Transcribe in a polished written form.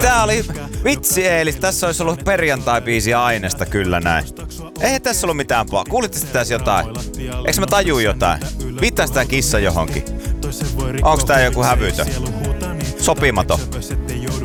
Tää oli vitsi Eelis, tässä olisi ollut perjantai-biisi aineesta kyllä näin. Ei tässä ollut mitään pahaa. Kuulitte tässä jotain? Eikö mä tajuu jotain? Viittaisi tää kissa johonkin? Onks tää joku hävytön? Sopimaton?